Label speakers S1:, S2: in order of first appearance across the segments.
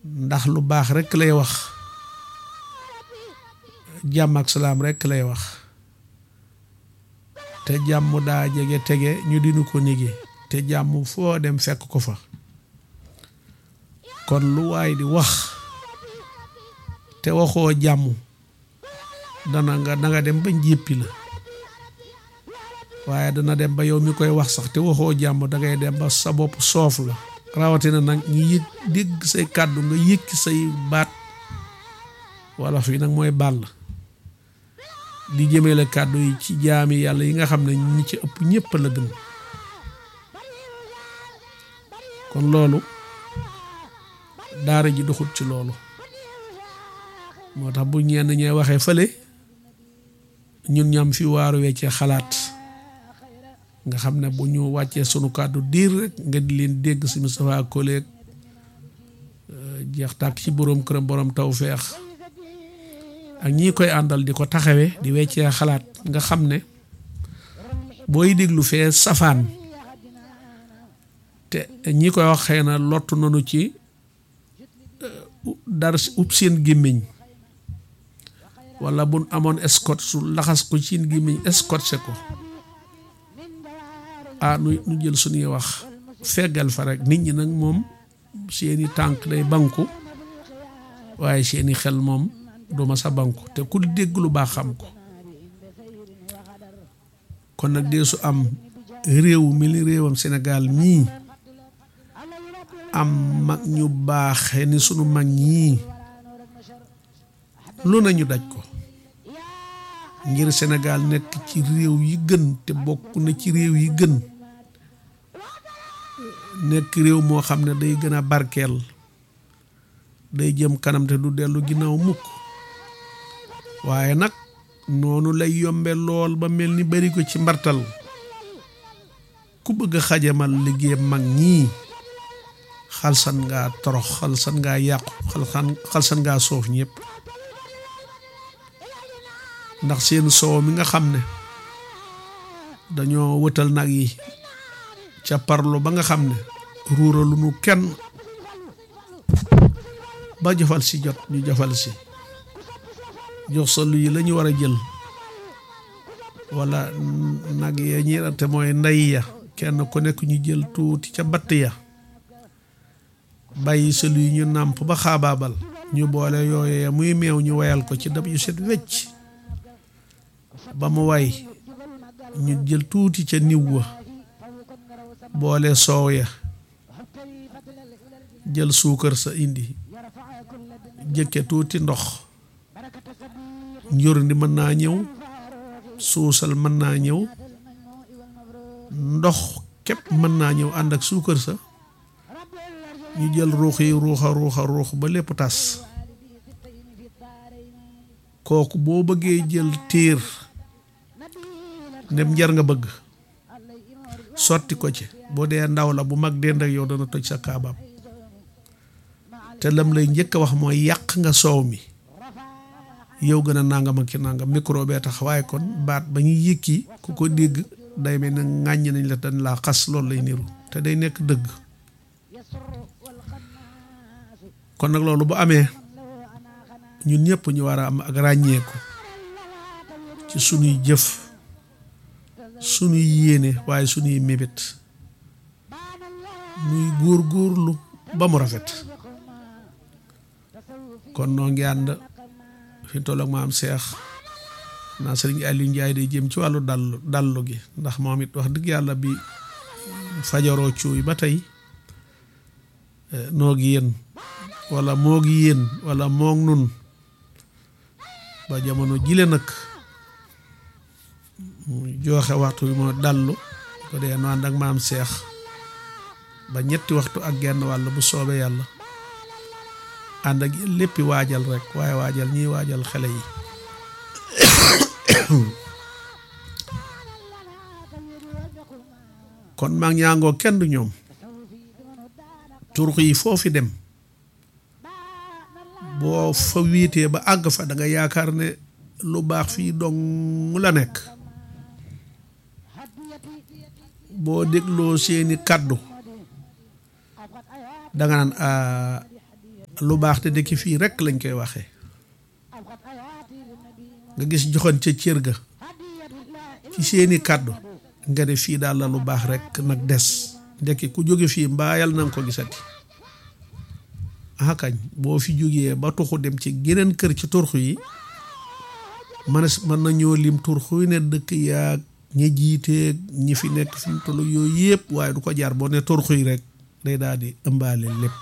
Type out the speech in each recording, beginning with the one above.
S1: ndax lu baax rekk lay wax, jàmm ak salaam rekk lay wax, te jàmm daa jege tege ñu dinu ko négee, te jàmm foo dem fekk ko fa. kon lu waay di wax te waxoo jàmm danga dem ba njéppi la, waaye dana dem ba yow mi koy wax sax te waxoo jàmm dangay dem ba sa bopp soof la, rawatina nag ñi yëg dégg say kàddu nga yëg ci say baat wala fii nag mooy bàll di jëmele kàddu yi ci jaami yàlla yi nga xam ne ñi ci ëpp ñëpp la gën. kon loolu daara ji doxut ci loolu, moo tax bu ñenn ñee waxee fële ñun ñam fi waaru weccee xalaat nga xam ne bu ñu wàccee sunu kàddu diir rek nga di leen dégg si Moustapha Collé jeex tàkk ci boroom këram boroom tawfeex ak ñi koy àndal di ko taxawee di weccee xalaat nga xam ne booy déglu fee safaan te ñi koy wax xëy na lottu nañu ci dara ub seen gémmiñ wala buñ amoon escot su laxas ko ci gémmiñ escotché ko nu jël suñuy wax feggal fa rek. nit ñi nag moom seeni tànk day banku waaye seeni xel moom du ma sa banku, te ku dégg lu baax xam ko. kon nag dee su am réew mi li réewam Sénégal mii am mag ñu baaxe ni sunu mag ñii lu nañu daj ko ngir Sénégal nekk ci réew yi gën, te bokk na ci réew yi gën, nekk réew moo xam ne day gën a barkeel, day jëm kanam te du dellu ginnaaw mukk. waaye nag noonu lay yombe lool ba mel ni bari ko ci mbartal ku bëgg a xajamal liggéey mag ñii xalsan ngaa torox, xalsan ngaa yàqu, xalsan ngaa soof ñëpp. ndax seen soow mi nga xam ne dañoo wëtal nag yi ca parlo ba nga xam ne ruuralu nu kenn ba jofal si jot ñu jofal si jox sa lu yi la ñu war a jël, wala nag ya ñi te mooy ndey ya kenn ku nekk ñu jël tuuti ca batt ya bàyyi sa lu yi ñu nàmp ba xaabaabal ñu boole yooye muy meew ñu wayal ko ci dab yu set wecc ba mu way ñu jël tuuti ca niw wa boole soow ya jël suukar sa indi jëkke tuuti ndox, njur ndi mën naa ñëw, suusal mën naa ñëw, ndox képp mën naa ñëw ànd ak suukar sa ñu jël ruux yi ruux ba lépp tas. kooku boo bëggee jël tiir ndem njar nga bëgg sotti ko ci, boo dee ndaw la bu mag dend ak yow dana toj sa kaabaam, te lam lay njëkk a wax mooy yàq nga soow mi, yow gën a nangam ak ci nangam, micro bee tax. waaye kon baat ba ñuy yëkki ku ko dégg day mel ne ŋàññ nañ la dañ laa xas, loolu lay niru te day nekk dëgg. kon nag loolu bu amee ñun ñëpp ñu war a am ak ràññeeku ci sunuy jëf, sunuy yéene, waaye sunuy mébét, muy góorgóorlu ba mu rafet. kon noo ngi ànd fi toll ak maam Seex naa Sëriñ Aliou Ndiaye day jëm ci wàllu dallu gi, ndax moom it wax dëgg yàlla bi fajaroo cuuy ba tey noo gi yéen wala moo gi yéen wala moog nun ba jamono jile nag joxe waxtu bi moo dallu ko dee no ànd ak maam Seex ba ñetti waxtu ak genn wàll bu soobee yàlla ànd ak léppi waajal rek, waaye waajal ñiy waajal xale yi. kon mag ñaangoo kenn du ñoom, turux yi foofi dem boo fa wiitee ba àgg fa da nga yaakaar ne lu baax fii dong la nekk. boo dégloo seeni kàddu danga naan lu baax te dëkk fii rekk lañ koy waxee nga gis joxoon ca cër ga ci seeni kàddu nga ne fii daal la lu baax rekk nag des ndekki ku jóge fii mbaayal na nga ko gisati akañ boo fi jógee ba tuxu dem ci geneen kër ci turxu yi mën nañoo lim turxu yi ne dëkk yaag ñi jiiteeg ñi fi nekk fi mu toll yooyu yëpp waaye du ko jaar boo ne turxu yi rek day daal di ëmbaale lépp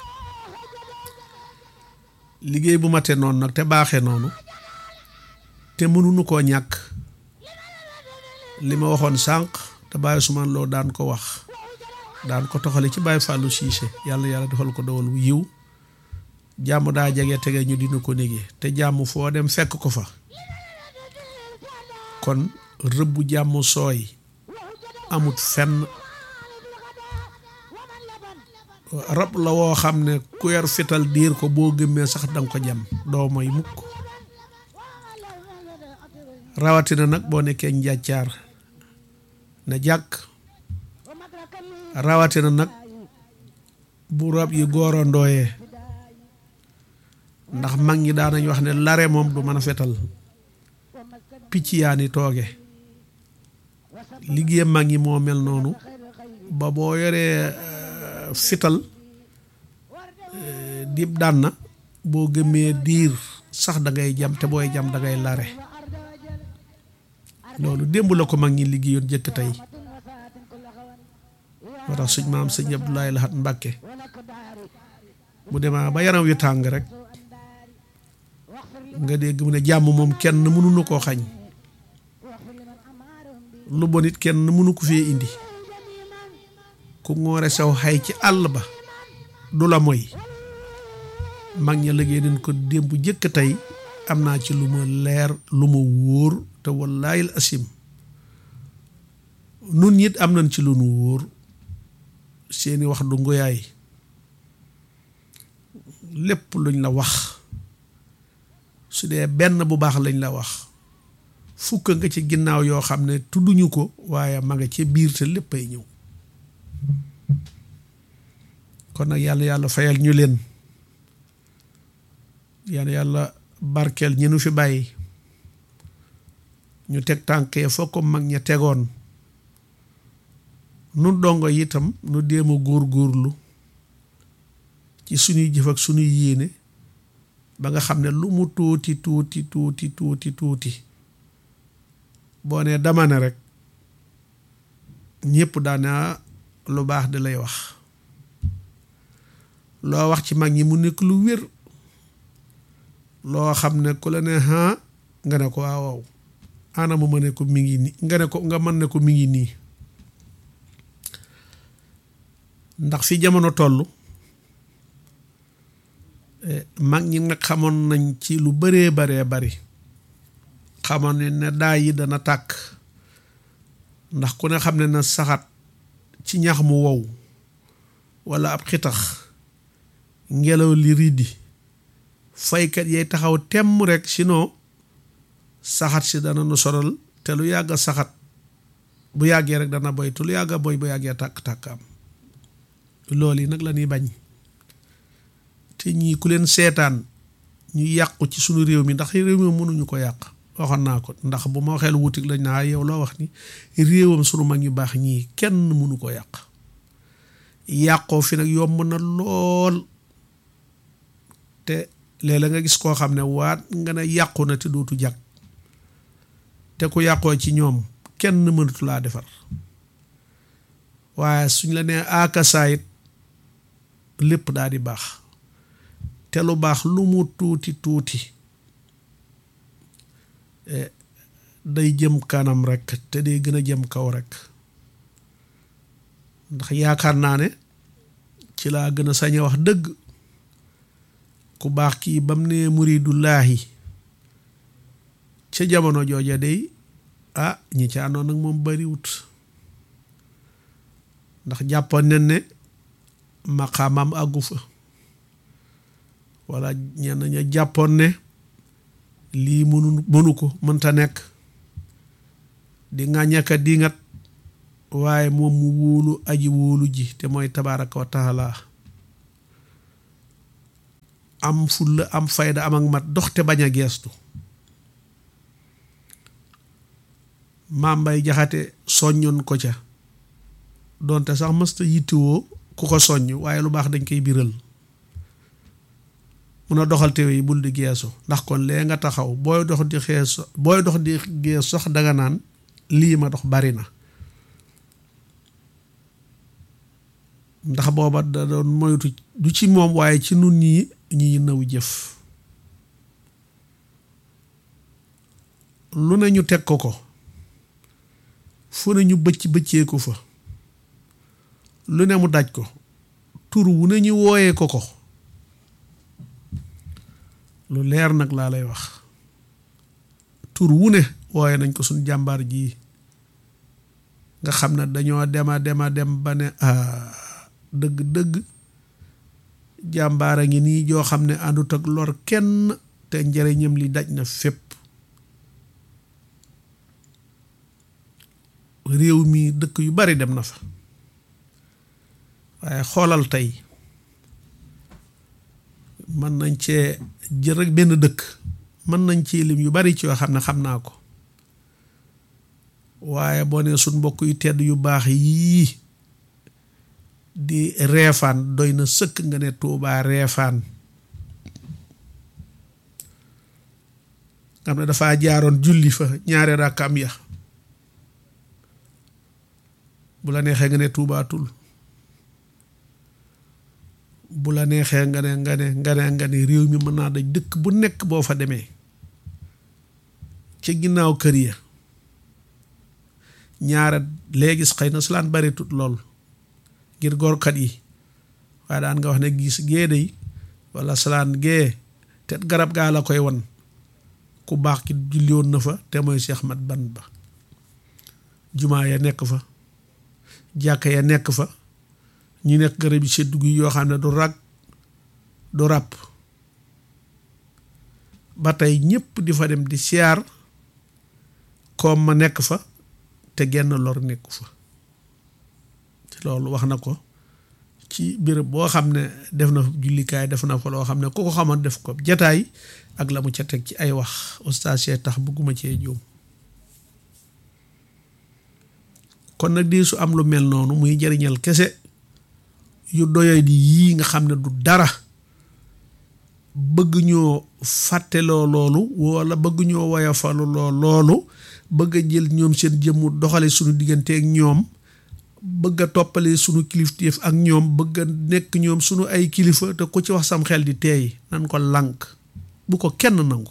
S1: liggéey bu mate noonu nag te baaxee noonu te mënuñu koo ñàkk li ma waxoon sànq te Baye Ousmane Lo daan ko wax daan ko toxale ci Baye Fallou Cissé yàlla defal ko dawal wu yiw jàmm daa jege tege ñu dina ko négee te jàmm foo dem fekk ko fa kon rëbbu jàmm sooy amut fenn rab la woo xam ne ku yor fital diir ko boo gëmmee sax danga ko jam doo mooy mukk rawatina nag boo nekkee njàccaar ne jàkk rawatina nag bu rab yi góorandooyee ndax mag ñi daanañ wax ne lare moom du mën a fetal picc yaa ni tooge liggéey mag ñi moo mel noonu ba boo yoree fital dib daan na boo gëmee diir sax da ngay jam te booy jam da ngay lare loolu démb la ko mag ñi liggéeyoon jëkk tey moo tax suñ maam sëñ Abdoulaye Lahat Mbàkke bu demaa ba yaram wi tàng rek nga dégg mu ne jàmm moom kenn mënuñu koo xañ lu bon it kenn mënu ko fee indi ku ngoore saw xay ci àll ba du la moy mag ña liggéey nañ ko démb jëkk tey am naa ci lu ma leer lu ma wóor te wallaayil asim nun ñit am nañ ci lu nu wóor seeni wax du ngoyaay lépp luñ la wax su dee benn bu baax lañ la wax fukk nga ci ginnaaw yoo xam ne tudduñu ko waaye ma nga ci biir te léppay ñëw kon nag yàlla fayal ñu leen yàlla barkeel ñi nu fi bàyyi ñu teg tànkee foo ko mag ña tegoon nu dongo itam nu déema góorgóorlu ci suñuy jëf ak suñuy yéene ba nga xam ne lu mu tuuti boo nee dama ne rek ñépp daana lu baax di lay wax loo wax ci mag ñi mu nekk lu wér loo xam ne ku la ne nga ne ko waaw ana mu ma ne ko mi ngi nii nga mën ne ko mi ngi nii ndax fi jamono toll mag ñi nag xamoon nañ ci lu baree bari xamoon ne daay yi dana tàkk ndax ku ne xam ne na saxat ci ñax mu wow walla ab xitax ngelaw li riddi faykat yay taxaw temm rek sinon saxat si dana nu sonal te lu yàgg saxat bu yàggee rek dana boy te lu yàgg boy bu yàggee tàkk am loolu yi nag la ñuy bañ te ñii ku leen seetaan ñu yàqu ci sunu réew mi ndax réew mi mënuñu ko yàq waxoon naa ko ndax bu ma waxee lu wutik lañ naa yow loo wax ni réewam sunu mag ñu baax ñii kenn mënu ko yàq yàqoo fi nag yomb na lool te léeg-léeg nga gis koo xam ne waat nga ne yàqu na te dootu jag te ku yàqoo ci ñoom kenn mënatu laa defar waaye suñ la nee aakasaayit lépp daal di baax te lu baax lu mu tuuti day jëm kanam rek te day gën a jëm kaw rek ndax yaakaar naa ne ci laa gën a sañ a wax dëgg ku baax kii bam ne muridullaahi ca jamono jooja day ñi ca àndoon nag moom bariwut ndax jàppoon nañ ne maqaamam àggu fa wala ñenn ña jàppoon ne lii mënu ko mënta nekk di nga ñàkka di ngat waaye moom mu wóolu aji wóolu ji te mooy tabaaraka wa taala am fulla am fayda am ak mat dox te bañ a geestu. Maam Mbay Jaxate soññoon ko ca doonte sax mësta yittewoo ku ko soññ waaye lu baax dañ koy biral mun a doxal teew yi bul di geesu ndax kon lee nga taxaw booy dox di geesu sax danga naan lii ma dox bari na ndax booba da doon moytu du ci moom waaye ci nun ñi naw jëf lu ne ñu teg ko fu ne ñu bëccee ko fa lu ne mu daj ko tur wu ne ñu wooyee ko lu leer nag laa lay wax tur wu ne wooye nañ ko suñ jàmbaar ji nga xam ne dañoo dem ba ne dëgg jàmbaara ngi nii joo xam ne àndut ak lor kenn te njëriñam li daj na fépp réew mi dëkk yu bari dem na fa waaye xoolal tey mën nañ cee jël rek benn dëkk mën nañ ci lim yu bari ci yoo xam ne xam naa ko waaye boo nee suñ mbokk yu tedd yu baax yii di Reefaan doy na sëkk nga ne Tuubaa Reefaan xam ne dafaa jaaroon julli fa ñaari rakkam ya bu la neexee nga ne Tuubaa Tul bu la neexee nga ne réew mi mën naa daj dëkk bu nekk boo fa demee ci ginnaaw kër ya ñaara léegi xëy na salaan bari tut lool ngir góorkat yi waaye daan nga wax ne gis gée day wala salaan gée te garab gaa la koy wan ku baax ki julli woon na fa te mooy Cheikh Mat Bamba jumaa ya nekk fa jàkka ya nekk fa ñu nekk garab yi seddu gi yoo xam ne du rag du ràpp ba tey ñépp di fa dem di siyaar koom ma nekk fa te genn lor nekku fa loolu wax na ko ci béréb boo xam ne def na jullikaay def na fa loo xam ne ku ko xamoon def ko jataay ak la mu ca teg ci ay wax oustaz tax bëgguma cee juum kon nag di su am lu mel noonu muy jariñal kese yu doyay di yii nga xam ne du dara bëgg ñoo fàtteloo loolu wala bëgg ñoo woyofalu loolu bëgg a jël ñoom seen jëmmu doxale suñu diggante ak ñoom bëgg a toppale suñu kilifteef ak ñoom bëgg a nekk ñoom suñu ay kilifa te ku ci wax sam xel di teey nan ko lànk bu ko kenn nangu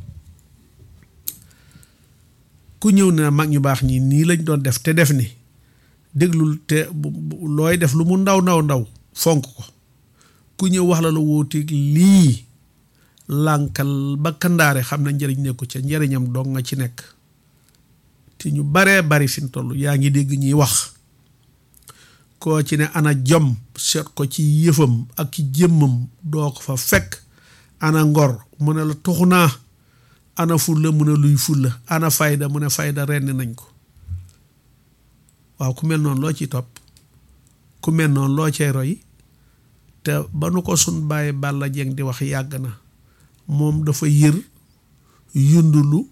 S1: ku ñëw ne mag ñu baax ñi nii lañ doon def te def ni déglul te looy def lu mu ndaw fonk ko ku ñëw wax la wuuti lii lànkal ba kandaare xam na njëriñ nekku ca njëriñam dong nga ci nekk te ñu baree bari fi mu toll yaa ngi dégg ñuy wax koo ci ne ana jom seet ko ci yëfam ak ci jëmmam doo ko fa fekk ana ngor mu ne la tuxu naa ana fulla mu ne luy fulla ana fayda mu ne fayda renn nañ ko waaw ku mel noonu loo ciy topp ku mel noonu loo cay roy te ba nu ko sun bàyyi Balla Jeng di wax yàgg na moom dafa yër yundulu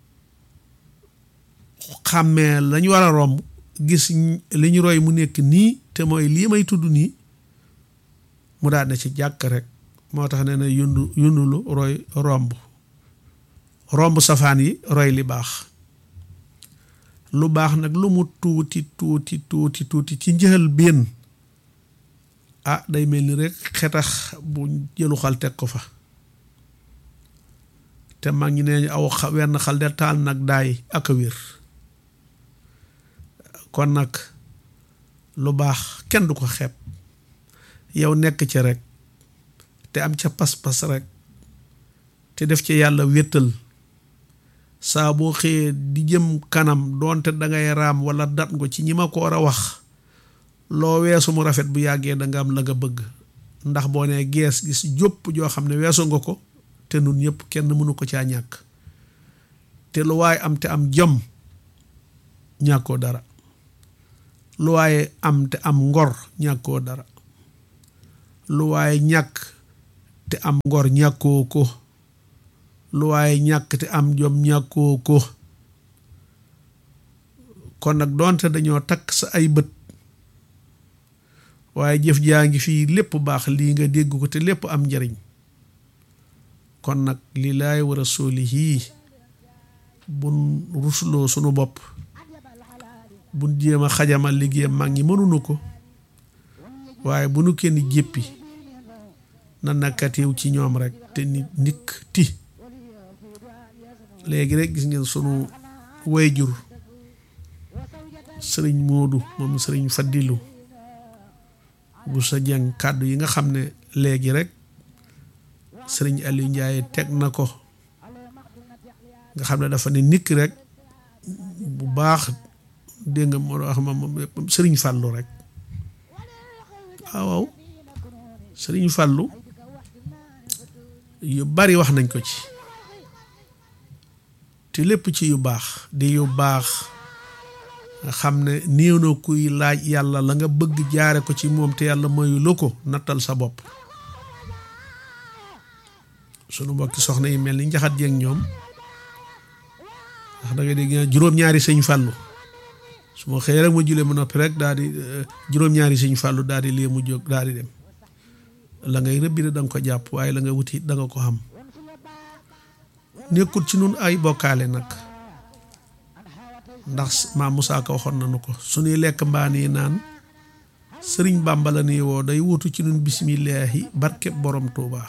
S1: xàmmee lañu war a romb gis li ñu roy mu nekk nii te mooy lii may tudd nii mu daal ne ci jàkk rek moo tax ne na yundulu roy romb safaan yi roy li baax lu baax nag lu mu tuuti ci njël benn day mel ni rek xetax bu jëlu xal teg ko fa te mag ñi nee aw wenn xal de taal nag daay ak a wér kon nag lu baax kenn du ko xeeb yow nekk ci rek te am ca pas-pas rek te def ci yàlla wéttal saa boo xëyee di jëm kanam doonte dangay raam wala dat ngo ci ñi ma ko war a wax loo weesu mu rafet bu yàggee danga am la nga bëgg ndax boo nee gees gis jópp joo xam ne weesu nga ko te nun ñëpp kenn mënu ko caa ñàkk te lu waaye am te am jom ñàkkoo dara lu waaye am te am ngor ñàkkoo dara lu waaye ñàkk te am ngor ñàkkoo ko lu waaye ñàkk te am jom ñàkkoo ko kon nag doonte dañoo takk sa ay bët waaye jëf jaa ngi fii lépp baax lii nga dégg ko te lépp am njariñ kon nag lillaahi wa rasuulihi bun rusloo sunu bopp bun jéem a xajamal liggéeyam mag ñi mënuñu ko waaye bu nu kenn jéppi na nakatiw ci ñoom rek te nikk ti léegi rek gis ngeen sunu wayjur sëriñ Moodu moom sëriñ Fadilu bu sa jàng kàddu yi nga xam ne léegi rek sëriñ Aliou Ndiaye teg na ko nga xam ne dafa ne nikk rek bu baax dégg nga moo wax ma sëriñ Fàllu rek waaw sëriñ Fàllu yu bari wax nañ ko ci te lépp ci yu baax di yu baax nga xam ne néew na kuy laaj yàlla la nga bëgg jaare ko ci moom te yàlla mayu la ko nattal sa bopp sunu mbokki soxna yi mel ni njaxat jeeg ñoom ndax da nga dégg juróom-ñaari sëñ Fàllu su ma xëyee rek ma julee ma noppi rek daal di juróom-ñaari sëñ Fàllu daal di lee mu jóg daal di dem la ngay rëbbi da nga ko jàpp waaye la nga wuti da nga ko xam nekkul ci nun ay bokkaale nag ndax maam Moussa Ka waxoon nañu ko suñuy lekk mbaan yi naan sëriñ Bàmba la nii woo day wutu ci nun bismillaahi barkeb borom Tuuba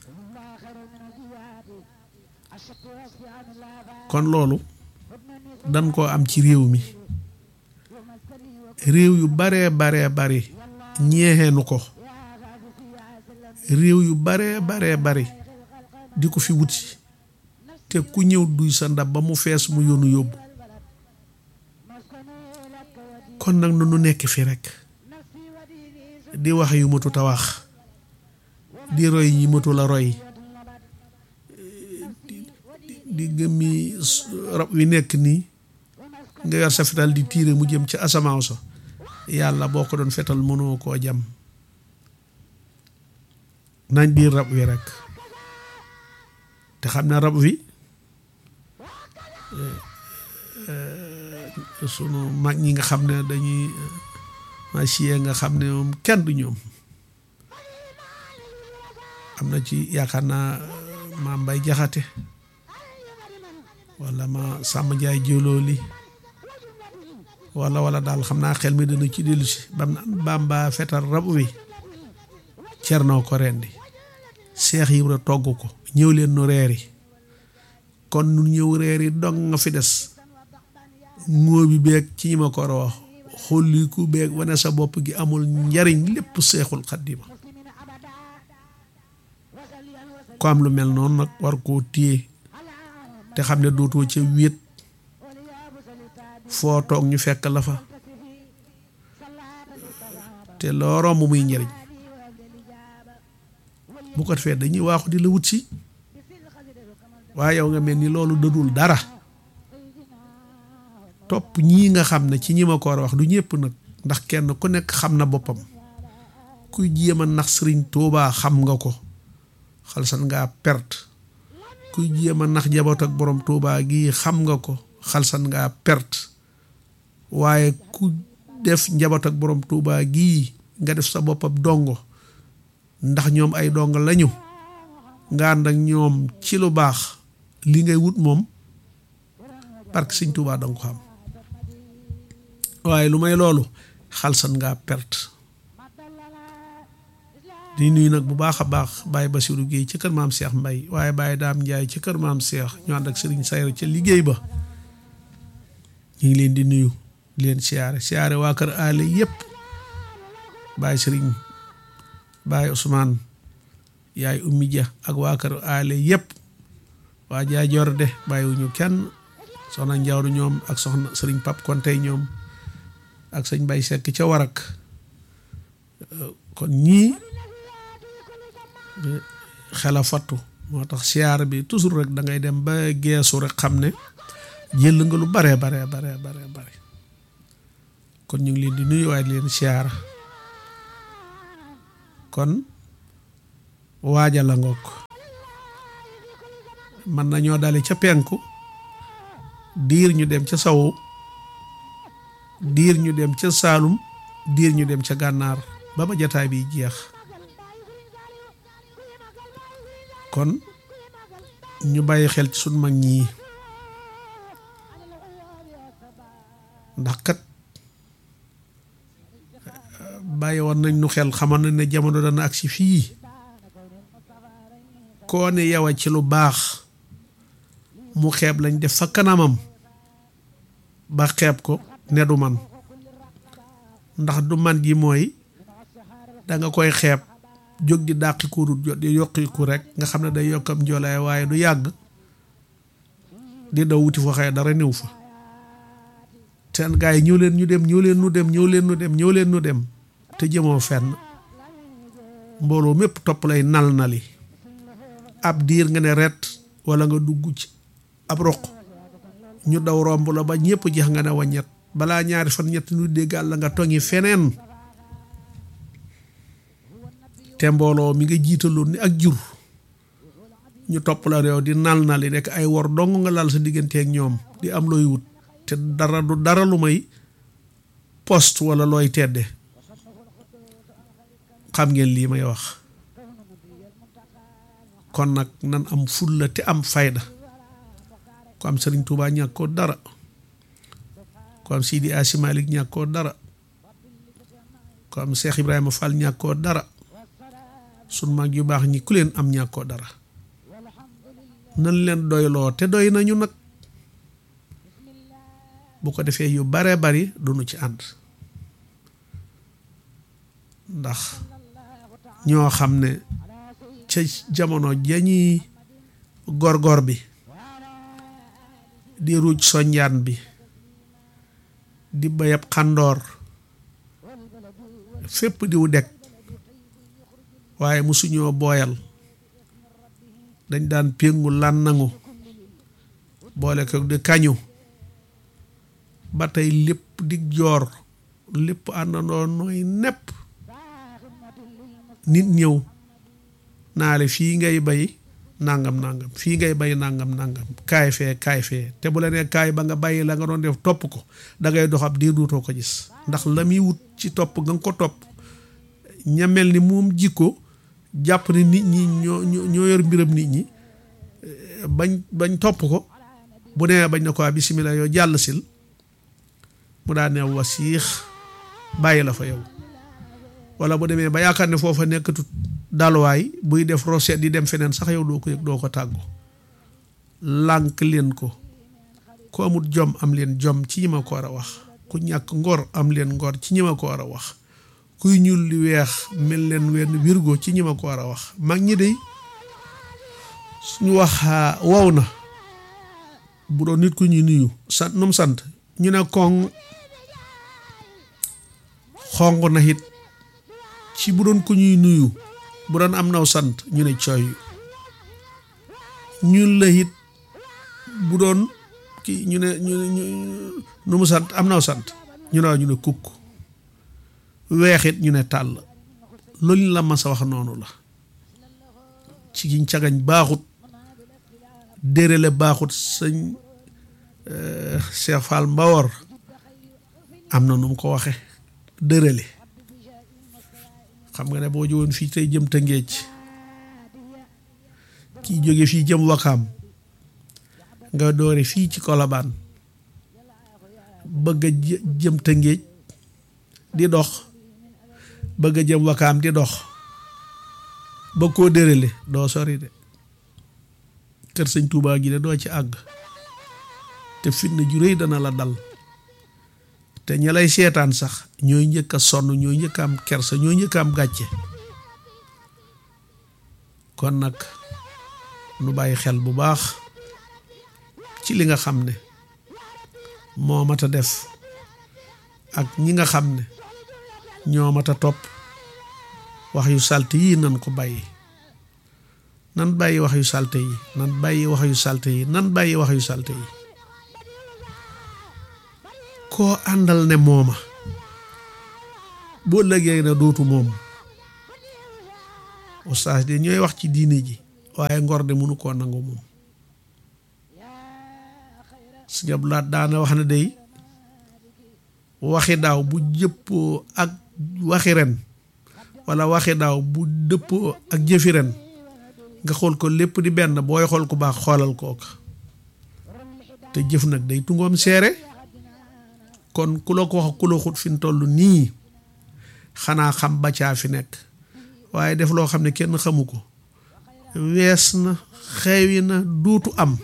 S1: kon loolu dan koo am ci réew mi réew yu baree bari ñeexeenu ko réew yu baree bari di ko fi wuti te ku ñëw duy sa ndab ba mu fees mu yónnu yóbbu kon nag nu nekk fi rek di wax yu matut a wax di roy ñi matul a roy di gëmmi rab wi nekk nii nga yor sa fetal di tiire mu jëm ci asamaaw sa yàlla boo ko doon fetal mënoo koo jam nañ biir rab wi rek te xam ne rab wi sunu mag ñi nga xam ne dañuy machie nga xam ne moom kenn du ñoom am na ci yaakaar naa ma Mbay Jaxate wala ma Sàmm Njaay Jolooli wala daal xam naa xel mi dana ci dellu si bam naan Bàmba fetal rab wi Cerno ko rendi Seex Ibra togg ko ñëw leen nu reeri kon nu ñëw reeri dong nga fi des ngóobi beeg ci ñi ma ko wax xolliku beeg wane sa bopp gi amul njariñ lépp Seexul Xadiima ko am lu mel noonu nag war koo téye te xam ne dootoo ca wéet foo toog ñu fekk la fa te loo romb muy njariñ bu ko defee dañuy waaxu di la wut si waaye yow nga mel ni loolu dëdul dara topp ñii nga xam ne ci ñi ma ko war a wax du ñëpp nag ndax kenn ku nekk xam na boppam kuy jéem a nax Sëriñ Tuubaa xam nga ko xalsan ngaa perte kuy jéem a nax jaboot ak borom Tuubaa gi xam nga ko xalsan ngaa perte waaye ku def njaboot ak borom Tuubaa gii nga def sa boppam dongo ndax ñoom ay dongo lañu nga ànd ak ñoom ci lu baax li ngay wut moom parce que Sëñ Tuubaa danga ko xam waaye lu may loolu xalsan ngaa perte di nuyu nag bu baax a baax Baye Bassirou Guèye ci kër maam Cheikh Mbay waaye Baye Daam Njaay ci kër maam Cheikh ñu ànd ak Sëriñ Sayru ca liggéey ba ñu ngi leen di nuyu di leen siyaare waa kër aale yépp Baye Sëriñ Baye Ousmane yaay Ummi Ja ak waa kër aale yépp waa jaay jorde bàyyiwuñu kenn soxna Njawru ñoom ak soxna Sëriñ Pap Konte ñoom ak sëñ Bay Sekk ca Warak kon ñii xela fattu moo tax siyaar bi toujours rek da ngay dem ba geesu rek xam ne jël nga lu bare kon ñu ngi leen di nuyu waaye di leen siyaar kon waaja la ngoog mën nañoo dale ca penku diir ñu dem ca sawu diir ñu dem ca saalum diir ñu dem ca gànnaar ba ba jataay bi jeex kon ñu bàyyi xel ci sunu mag ñii ndax kat bàyyi woon nañ nu xel xamoon nañ ne jamono dana agsi fii koo ne yow a ci lu baax mu xeeb lañ def fa kanamam ba xeeb ko ne du man ndax du man gi mooy danga koy xeeb jóg di dàqi ko rut di yokkiku rek nga xam ne day yokkam njoolaay waaye du yàgg di daw wuti foo xëy dara néew fa seen gaa yi ñëw leen ñu dem ñëw leen nu dem ñëw leen nu dem ñëw leen nu dem te jëmoo fenn mbooloo mépp topp lay nal nali ab diir nga ne ret wala nga dugg ci ab roq ñu daw romb la ba ñëpp jeex nga ne waññet balaa ñaari fan ñett ñu déggal la nga toŋi feneen te mbooloo mi nga jiitaloon ni ak jur ñu topp la réew di nal nali nekk ay wor dong nga lal sa digganteeg ñoom di am looy wut te dara du dara lu may poste wala looy tedde xam ngeen lii may wax kon nag nan am fulla te am fayda ko am Sëriñ Tuubaa ñàkkoo dara ko am Sidi Asi Malik ñàkkoo dara ko am Cheikh Ibrahima Fall ñàkkoo dara sun mag yu baax ñi ku leen am ñàkkoo dara nan leen doyloo te doy nañu nag bu ko defee yu bare bari duñu ci ànd ndax ñoo xam ne ca jamono jañuy góor bi di ruuj soñjaan bi di bayab xandoor fépp diw dekk waaye musuñoo booyal dañ daan péngu lan nangu boole ko di kañu ba tey lépp di joor lépp àndandoo nooy nepp nit ñëw naale fii ngay bay nangam fii ngay bay nangam kaay fee te bu la nee kaay ba nga bàyyi la nga doon def topp ko dangay dox ab diir duutoo ko gis ndax la muy wut ci topp nga ko topp ñamel ni moom jikko jàpp ne nit ñi ñoo yor mbiram nit ñi bañ topp ko bu nee bañ na ko bismillah yow jàll sil mu daa ne wasiix bàyyi la fa yow wala bu demee ba yaakaar ne foofa nekkatut daluwaay buy def roset di dem feneen sax yow doo ko yëg doo ko tàggu lànk leen ko ku amut jom am leen jom ci ñi ma ko war a wax ku ñàkk ngor am leen ngor ci ñi ma ko war a wax kuy ñuul li weex mel leen wenn wirgo ci ñi ma ko war a wax mag ñi dey suñu wax wow na bu doon nit ku ñuy nuyu sant num sant ñu ne koŋ xong na it ci bu doon ku ñuy nuyu bu doon am naw sant ñu ne cooy ñun la it bu doon ki ñu ne nu mu sant am naw sant ñu ne kukk weexit ñu ne tàll loolu la mas a wax noonu la ci giñ cagañ baaxut dérélé baaxut sëñ Cheikh Fall Mbawor am na nu mu ko waxe dérélé xam nga ne boo jógoon fii tey jëm Tëngéej kii jóge fii jëm Wakaam nga doore fii ci Kolobaan bëgg a jëm Tëngéej di dox bëgg a jëm Wakaam di dox ba koo dérélé doo sori de kër sëñ Tuubaa gi de doo ci àgg te fitna ju rëy dana la dal te ña lay seetaan sax ñooy njëkk a sonn ñooy njëkk a am kersa ñooy njëkk a am gàcce kon nag nu bàyyi xel bu baax ci li nga xam ne moo mat a def ak ñi nga xam ne ñoo mat a topp wax yu salte yi nan ko bàyyi nan bàyyi wax yu salte yi nan bàyyi wax yu salte yi nan bàyyi wax yu salte yi koo àndal ne mooma boo lëgee na dootu moom ustaas de ñooy wax ci diine ji waaye ngor de mënu koo nangu moom. Sëñ Abdou Lahad daana wax na day waxi daaw bu jëppoo ak waxi ren wala waxi daaw bu dëppoo ak jëfi ren nga xool ko lépp di benn booy xool ku baax xoolal kooka te jëf nag day tungoom seere. kon ku la ko wax ku la xut fi mu toll nii xanaa xam ba caa fi nekk waaye def loo xam ne kenn xamu ko wees na xewi na duutu am.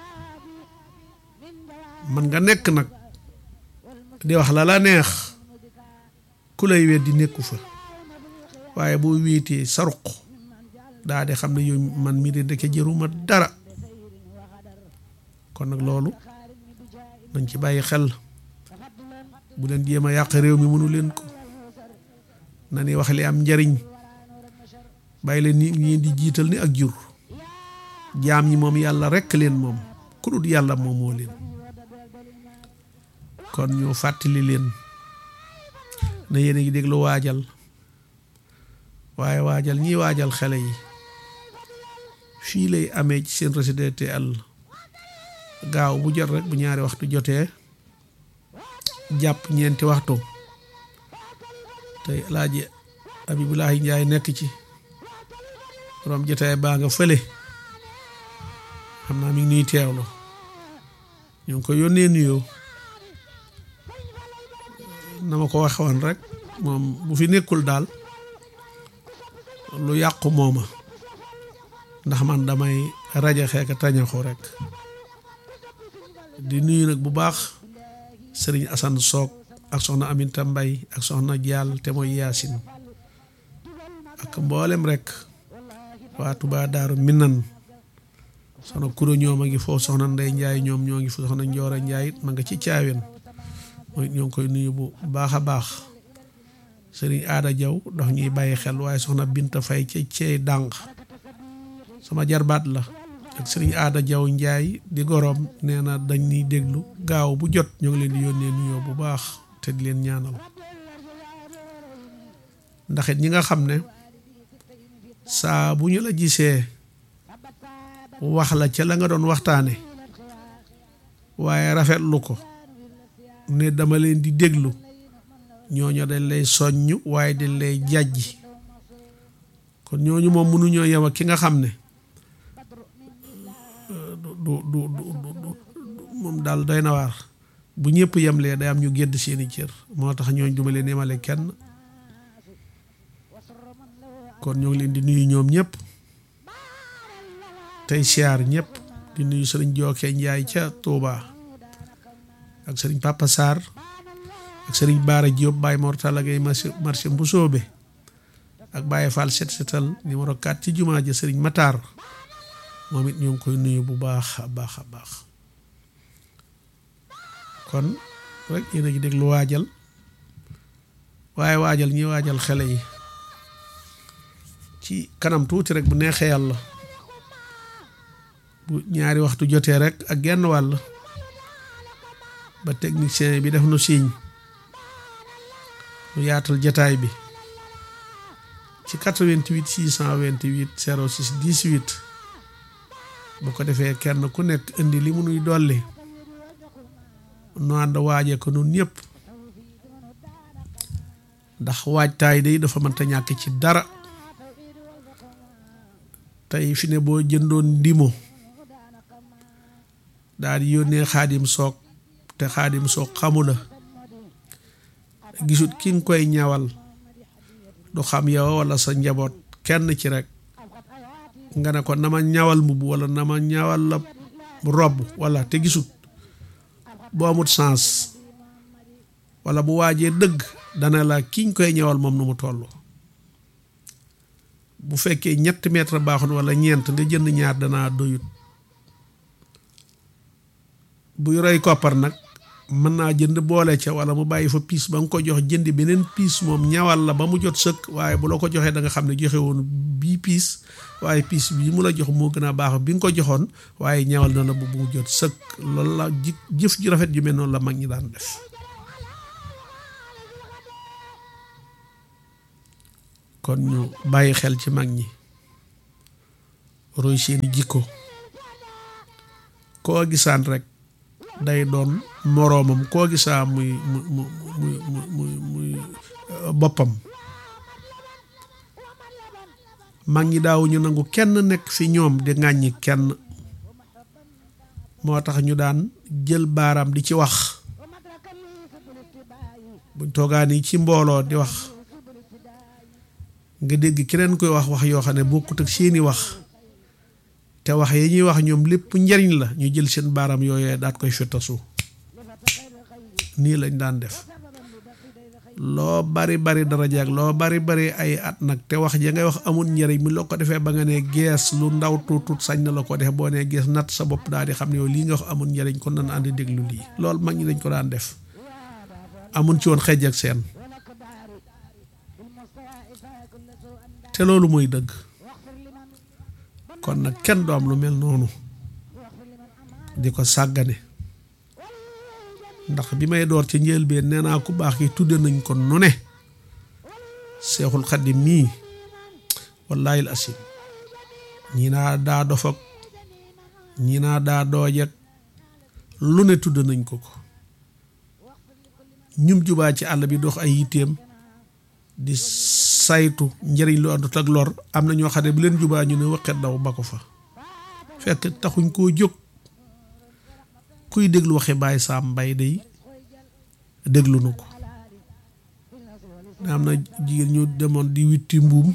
S1: man nga nekk nag di wax la la neex ku lay weddi nekku fa waaye boo wéetee sa ruq daa di xam ne yow man mii de dëkk jëruma dara. kon nag loolu nañ ci bàyyi xel bu leen jéem a yàq réew mi mënu leen ko na ni wax li am njariñ bàyyi leen nit ñi di jiital ni ak jur jaam ñi moom yàlla rekk leen moom ku dul yàlla moom moo leen. kon ñu fàttali leen na yéen a ngi déglu waajal waaye waajal ñiy waajal xale yi fii lay amee ci seen résidentiel gaaw bu jot rek bu ñaari waxtu jotee jàpp ñeenti waxtu tey Alaaji Abibulahi Njaay nekk ci borom jotaay baa nga fële xam naa mi ngi nuy teewlu ñu ngi ko yónnee nuyoo na ma ko waxoon rek moom bu fi nekkul daal lu yàqu mooma ndax man damay rajo xeeka tañaxu rek. di nuyu nag bu baax sëriñ Assane Soog ak soxna Aminta Mbay ak soxna Jaal te mooy Yaasin ak mboolem rek waa Touba Daaru Minan soxna Kuro ñoom a ngi foofu soxna Ndey Njaay ñoom ñoo ngi foofu soxna Njoora Njaay it ma nga ci Caawen mooy ñoo ngi koy nuyu bu baax a baax sëriñ Aada Jaw dox ñuy bàyyi xel waaye soxna Binta Fay ca ceey dànq sama jarbaat la ak sëriñ Aada Jaw Njaay di goroom nee na dañ ñuy déglu gaaw bu jot ñoo ngi leen di yónnee nuyoo bu baax te di leen ñaanal ndax it ñi nga xam ne saa bu ñu la gisee wax la ca la nga doon waxtaane waaye rafetlu ko ne dama leen di déglu ñooñu dañ lay soññ waaye dañ lay jàjji kon ñooñu moom mënuñoo yem ak ki nga xam ne du moom daal doy na waar bu ñëpp yemlee day am ñu gedd seeni cër moo tax ñooñ duma leen yemale kenn. kon ñoo ngi leen di nuyu ñoom ñëpp tey siyaar ñëpp di nuyu sëriñ Jooke Njaay ca Touba ak sëriñ Papa Sarr ak sëriñ Baara Diop Baye Mortala Gay marché Mbusoobe ak Baye Fall set setal numéro 4 ci jumaa ja sëriñ Matar moom it ñoo ngi koy nuyu bu baax a baax a baax. kon rek yéen a ngi déglu waajal waaye waajal ñi waajal xale yi ci kanam tuuti rek bu neexee yàlla bu ñaari waxtu jotee rek ak genn wàll ba technicien bi def nu signe nu yaatal jataay bi ci 88 628 06 18 bu ko defee kenn ku nekk indi li mu nuy dolli nu ànd waaje ko nun ñëpp ndax waajtaay day dafa mënta ñàkk ci dara. tey fi ne boo jëndoon ndimo daal di yónnee Xaadim Soog te Xaadim Soog xamula gisut ki nga koy ñawal du xam yow wala sa njaboot kenn ci rek nga ne ko na ma ñawal mbubb wala na ma ñawal la robb wala te gisut boo amut sens wala bu waajee dëgg dana la ki nga koy ñawal moom nu mu toll. bu fekkee 3 mètre baaxoon wala ñeent nga jënd ñaar danaa doyut buy roy koppar nag mën naa jënd boole ca wala mu bàyyi fa piis ba nga ko jox jëndi beneen piis moom ñawal la ba mu jot sëkk waaye bu la ko joxee da nga xam ne joxe woon bii piis waaye piis bii mu la jox moo gën a baax bi nga ko joxoon waaye ñawal na la bu mu jot sëkk loolu la jëf ju rafet ju mel noonu la mag ñi daan def. kon ñu bàyyi xel ci mag ñi roy seeni jikko. koo gisaan rek day doon moroomam, koo gisaa muy boppam. mag ñi daawuñu nangu kenn nekk fi ñoom di ŋàññi kenn, moo tax ñu daan jël baaraam di ci wax. buñ toogaani ci mbooloo di wax nga dégg keneen koy wax wax yoo xam ne bokkut ak seeni wax, te wax yi ñuy wax ñoom lépp njariñ la, ñu jël seen baaraam yooyee daat koy fettasu. nii lañ daan def. loo bari bari daraja ak loo bari bari ay at nag te wax ja ngay wax amul njariñ mi loo ko defee ba nga ne gees lu ndaw tuut sañ na la ko def, boo nee gees natt sa bopp daal di xam ne yow lii nga wax amul njariñ, kon nan àndi déglu lii. loolu mag ñi dañ ko daan def, amun ci woon xejj ak seen. te loolu mooy dëgg. kon nag kenn du am lu mel noonu di ko sàggane. ndax bi may door ca njëlbeen nee naa ku baax ki tudde nañ ko nu ne. Seexul Xaddim mii wallaahi al asim ñii naa daa dof ak ñii naa daa dooj ak lu ne tudde nañ ko ko. ñum jubaa ci àll bi dox ay yitteem di saytu njëriñ lu àndut ak lor, am na ñoo xam ne bu leen jubaa ñu ne wëqet daw ba ko fa, fekk taxuñ koo jóg. kuy déglu waxe Baay Saam Mbay day déglu na ko. am na jigéen ñu demoon di witti mbuum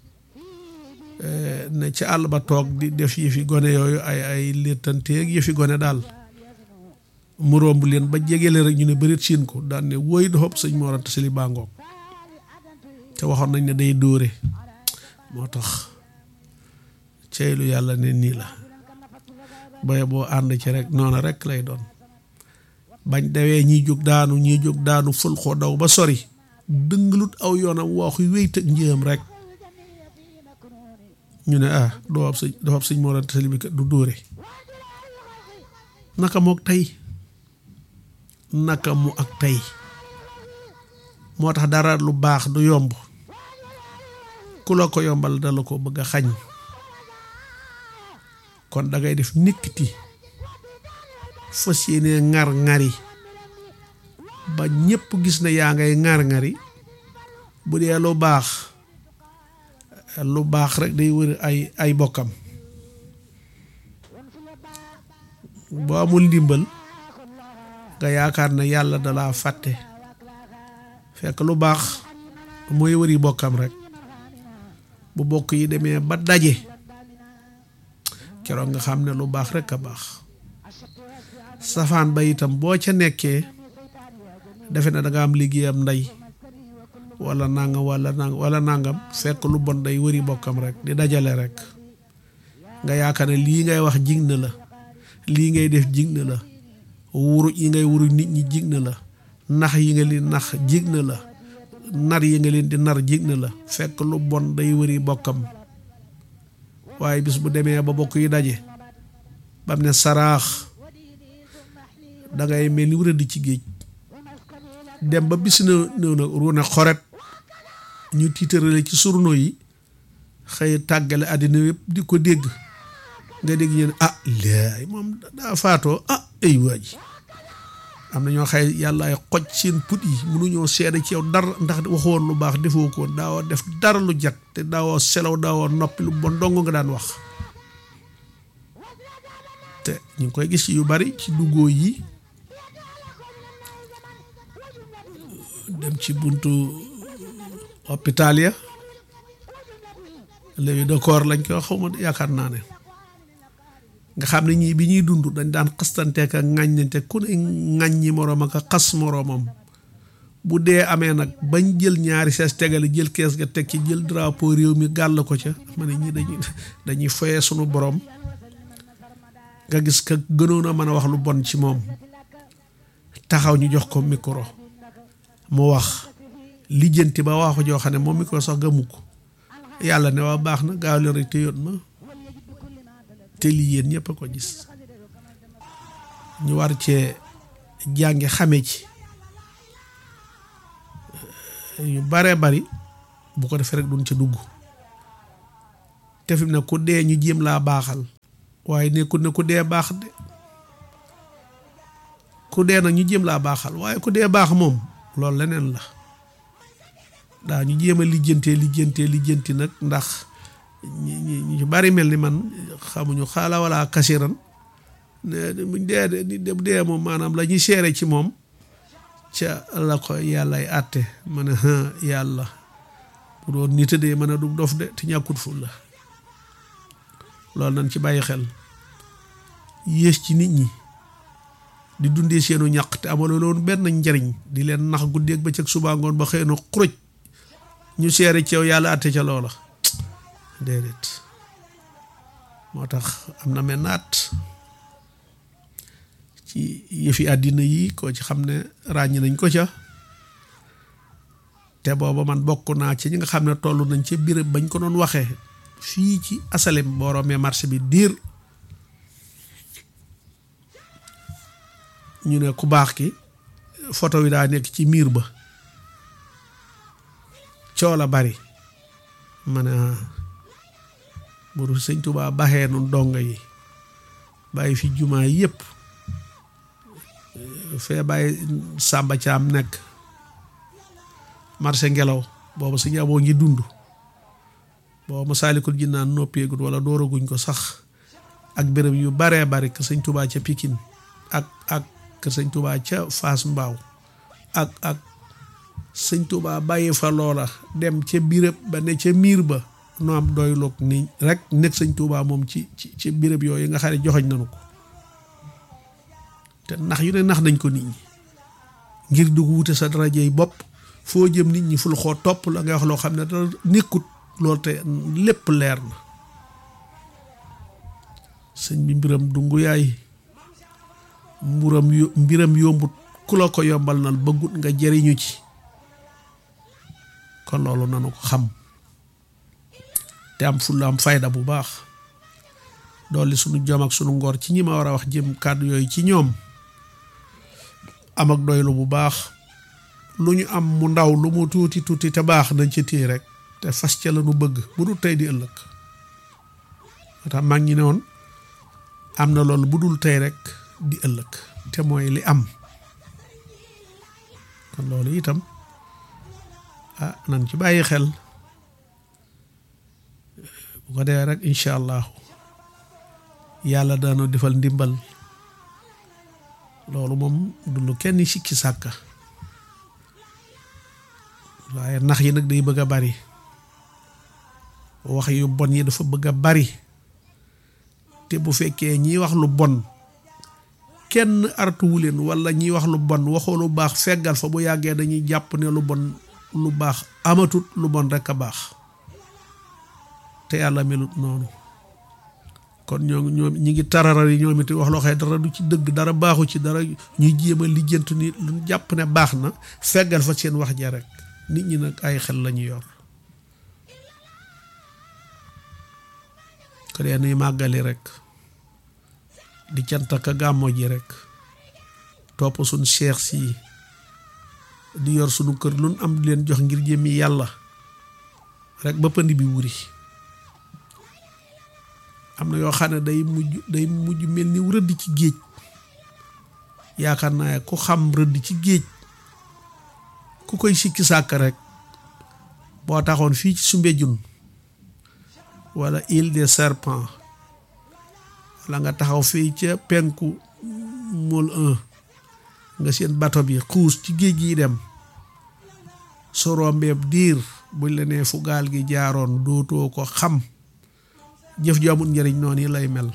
S1: ne ci àll ba toog di def yëfi gone yooyu ay léttanteeg yëfi gone daal, mu romb leen ba jegele rek ñu ne bërit siin ko daan ne woy doxob sëñ Mor Anta Sali baa ngoog. te waxoon nañ ne day dóore. moo tax ceylu yàlla ne nii la, boye boo ànd ci rek noona rek lay doon. bañ dawee ñiy jóg daanu fël xoo daw ba sori, dëngalut aw yoonam waxu wéyt ak njéem rek ñu ne doxab sëñ Mor Anta Sali bi kat du dóore. naka mook tey, naka mu ak tey. moo tax dara lu baax du yomb, ku la ko yombal dala ko bëgg a xañ. kon dangay def nikkiti fas yéene ŋar-ŋari ba ñépp gis ne yaa ngay ŋar-ŋari. bu dee lu baax rek day wër ay bokkam. boo amul ndimbal nga yaakaar ne yàlla dalaa fàtte, fekk lu baax mooy wëri bokkam rek. bu bokk yi demee ba daje keroog nga xam ne lu baax rek a baax. safaan ba itam boo ca nekkee defe na da nga am liggéeyam ndey wala nangam fekk lu bon day wëri bokkam rek di dajale rek. nga yaakaar ne lii ngay wax jig na la, lii ngay def jig na la, wuruj yi ngay wuruj nit ñi jig na la, nax yi nga leen nax jig na la, nar yi nga leen di nar jig na la, fekk lu bon day wëri bokkam. waaye bis bu demee ba bokk yi daje bam ne saraax dangay mel ni rëdd ci géej. dem ba bis na ruune xoret ñu tiitarale ci surno yi xëy tàggale àddina yëpp di ko dégg. nga dégg ñu ne laay moom daa faatoo ay waaji. am na ñoo xëy yàlla ay xoj seen put yi mënuñoo seede ci yow dara ndax waxoon lu baax defoo ko, daawoo def dara lu jag, te daawoo selaw, daawoo noppi, lu bon dong nga daan wax. te ñu ngi koy gis ci yu bari ci duggoo yi. dem ci buntu hôpital ya léegi d'accord lañ ko xaw ma yaakaar naa ne, nga xam ne ñii bi ñuy dund dañ daan xastanteek ak ŋàññante, ku ne ŋàññi moroom ak xas moroomam. bu dee amee nag bañ jël ñaari sees tegale, jël kees ga teg ci, jël drapeau réew mi gàll ko ca, ma ne ñi dañuy foyee sunu borom. nga gis ka gënoon a mën a wax lu bon ci moom taxaw ñu jox ko micro mu wax lijjanti ba waxu joo xam ne moom micro sax gëmu ko. yàlla ne waa baax na, gaaw leen rek te yoon ma te lii yéen ñëpp a ko gis. ñu war cee jàngi xame ci yu bare bari, bu ko defee rek duñ ca dugg. te fi mu ne ku dee ñu jéem laa baaxal waaye nekkul ne ku dee baax de ku dee nag ñu jéem laa baaxal waaye ku dee baax moom loolu leneen la daa ñu jéem a lijjanti nag ndax ñu bari mel ni man xamuñu xaala wala kasiran ne buñ dee moom maanaam la ñuy seere ci moom ca la ko yàllay àtte ma ne yàlla bu doon nit a dee mën a du dof de te ñàkkut ful la loolu nañ ci bàyyi xel yées ci nit ñi di dundee seenu ñaq te amaloo loon benn njariñ di leen nax guddeeg bëccëg suba ngoon ba xëy na xuruj ñu seere ci yow yàlla àtte ca loola déedéet moo tax am na mel naat ci yëfi àddina yi ko ci xam ne ràññ nañ ko ca te booba man bokk naa ci ñi nga xam ne toll nañ ca birëb bañ ko doon waxee fii ci asalem boo rombee marché bi diir ñu ne ku baax ki photo wi daa nekk ci miir ba coow la bari ma ne buru sëñ Tuubaa baxee nun donga yi bàyyi fi jumaa yépp fee bàyyi Sàmba Caam nekk marché ngelaw booba sëñ Aboo ngi dund booba Masaalikul Jinaan noppeegut wala dooraguñ ko sax ak béréb yu baree bari kër sëñ Tuubaa ca Pikin ak kër sëñ Tuubaa ca Faas Mbaaw ak sëñ Tuubaa bàyyi fa loola dem ca béréb ba ne ca miir ba no am doy loog ni rek nekk sëñ Tuubaa moom ci béréb yooyu nga xam ne joxoñ nañu ko te nax yu ne nax nañ ko nit ñi ngir dugg wute sa darajey bopp foo jëm nit ñi ful xoo topp la ngay wax loo xam ne dara nekkut loolu te lépp leer na sëñ bi mbiram dungu yaay mbiram yombut ku la ko yombal nal bëggut nga jëriñu ci kon loolu nanu ko xam te am fulla am fayda bu baax dolli sunu jom ak sunu ngor ci ñi ma war a wax jëm kàddu yooyu ci ñoom am ak doylu bu baax lu ñu am mu ndaw lu mu tuuti te baax nañ ci téye rek te fas ca la nu bëgg bu dul tey di ëllëg moo tax mag ñi ne woon am na loolu bu dul tey rek di ëllëg te mooy li am kon loolu itam nan ci bàyyi xel bu ko dee rek incha allahu yàlla daana defal ndimbal loolu moom du lu kenn sikki sàkka waaye nax yi nag day bëgg a bari wax yu bon yi dafa bëgg a bari te bu fekkee ñiy wax lu bon kenn artuwu leen wala ñiy wax lu bon waxoo lu baax feggal fa bu yàggee dañuy jàpp ne lu bon lu baax amatut lu bon rekk a baax te yàlla melut noonu kon ñoom ñi ngi tararar yi ñoom it wax loo xam ne dara du ci dëgg dara baaxu ci dara ñuy jéem a lijjantu ni lu jàpp ne baax na feggal fa seen wax ja rek nit ñi nag ay xel la ñu yor ko dee nuy màggali rek di cant ak gàmmo ji rek topp suñ seex si di yor sunu kër lu am di leen jox ngir jëmmi yàlla rek ba pënd bi wuri am na yoo xam ne day mujj mel ni rëdd ci géej yaakaar naa ku xam rëdd ci géej ku koy sikki sàkk rek boo taxoon fii ci Soumbédioune wala île des serpents wala nga taxaw fii ca penku Môle 1 nga seen bato bi xuus ci géej gi dem so rombeeb diir buñ la nee fu gaal gi jaaroon dootoo ko xam jëf ju amul njëriñ noonu lay mel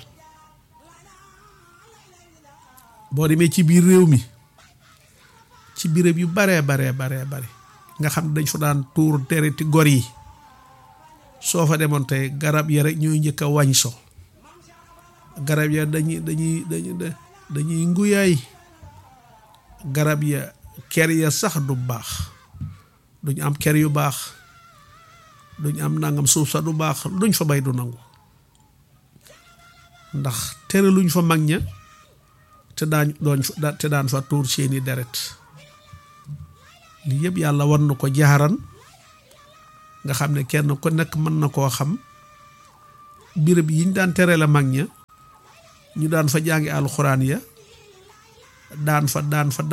S1: boo demee ci biir réew mi ci béréb yu baree nga xam ne dañ fa daan tuur dereti gor yi soo fa demoon tey garab ya rek ñooy njëkk a wañ so garab ya dañuy nguyaay garab ya ker ya sax du baax duñ am ker yu baax duñ am nangam suuf sax du baax duñ fa bay du nangu ndax tere luñ fa mag ña te daan fa tuur seeni deret lii yëpp yàlla war na ko jaaran nga xam ne kenn ku nekk mën na koo xam birab yiñ daan tere la mag ña ñu daan fa jàngi alxuraan ya daan fa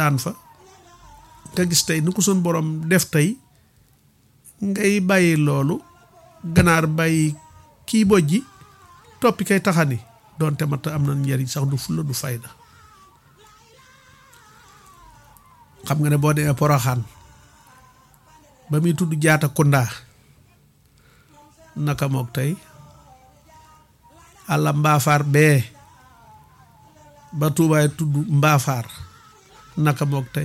S1: nga gis tey ni ko suñ borom def tey ngay bàyyi loolu ganaar bàyyi kii bojji toppi kay taxani doonte mat am na njariñ sax du fulla du fayda. xam nga ne boo demee Poroxaan ba muy tudd Jaata Kunda naka mook tey àlla mbaafaar bee ba Tuubaay tudd mbaafaar naka mook tey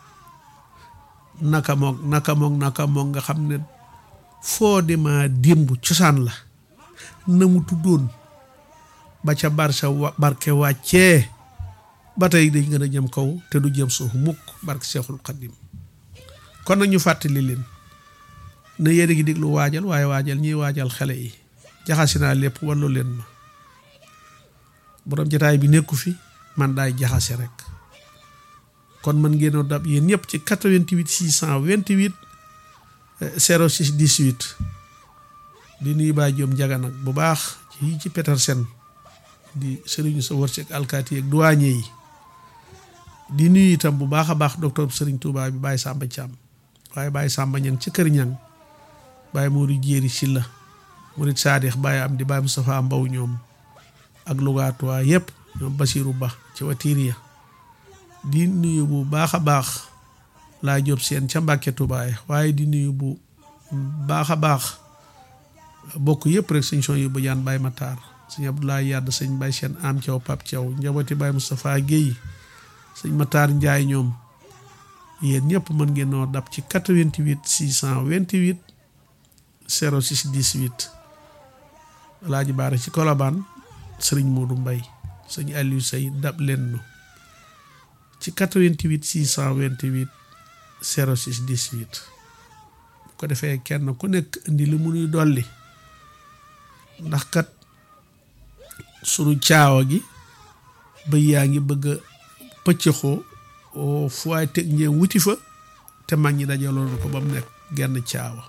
S1: naka mook nga xam ne foo demaa démb cosaan la na mu tuddoon ba ca barke wàccee ba tey dañ gën a jëm kaw te du jëm suuf mukk barke Seexul Xaddim. kon nag ñu fàttali leen ne yéen a ngi déglu waajal waaye waajal ñiy waajal xale yi jaxasi naa lépp wallu leen ma borom jotaay bi nekku fi man daay jaxase rek kon man ngeen a dab yéen ñëpp ci 88 628 06 18 di nuyu Baay Joom Njaga nag bu baax ci Petersen di sëriñu sa wërsëg alkaati ak douanier yi di nuyu itam bu baax a baax docteur Sëriñ Tuubaa bi Baye Samba Thiam waaye Baye Samba ñang ci kër ñang Baye Mouri Jéeri Silla Murid Saadix Baye am di Baye Moustapha Mbaw ñoom ak lugaatuwaa yépp ñoom Basiru Ba ci Watiiriya di nuyu bu baax a baax laa Jóob seen ca Mbàkke Tuubaa waaye di nuyu bu baax a baax bokk yëpp rek sëñ son yu bu jaan Baye Matar sëñ Abdoulaye Yadd sëñ Baye seen am Thiaw Pap Thiaw njabooti Baye Moustapha Guèye sëñ Matar Njaay ñoom yéen ñëpp mën ngeen noo dab ci 88 628 06 18 Alaaji Baara ci Kolobaan sëriñ Modou Mbay sëñ Aliou Sey dab leen nu ci 88 628 06 18 bu ko defee kenn ku nekk indi li mu nuy dolli ndax kat sunu caawa gi ba yaa ngi bëgg a pëccëxoo fu waay teg ñee wuti fa te mag ñi dajaloon ko ba mu nekk genn caawa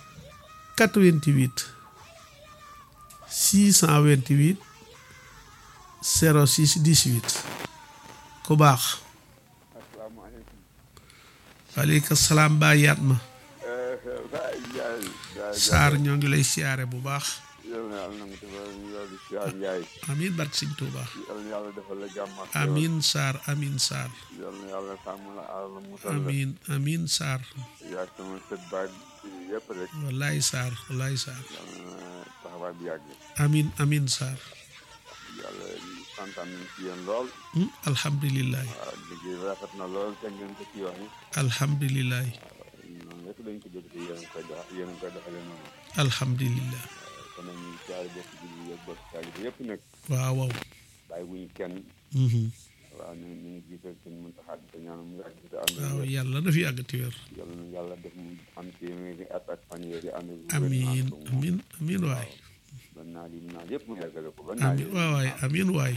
S1: 88 628 06 18 ku baax waaleykum salaam ba yaat ma Saar ñoo ngi lay siyaare bu baax amiin barke Sëñ Tuuba amiin Saar amiin Saar amiin Saar wallaay Saar amiin amiin Saar alhamdulilah alhamdulilah alhamdulilah waaw waaw waaw yàlla na fi yàgg te wér amiin amiin amiin waay amiin waay amiin waay